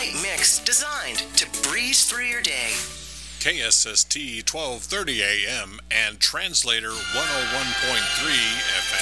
right mix designed to breeze through your day. KSST 1230 AM and Translator 101.3 FM.